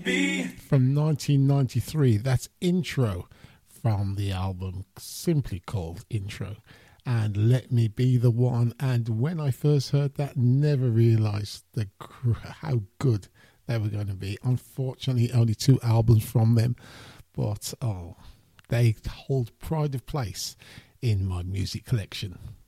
from 1993. That's Intro from the album simply called Intro, and Let Me Be the One. And when I first heard that, never realized how good they were going to be. Unfortunately, only 2 albums from them, but they hold pride of place in my music collection.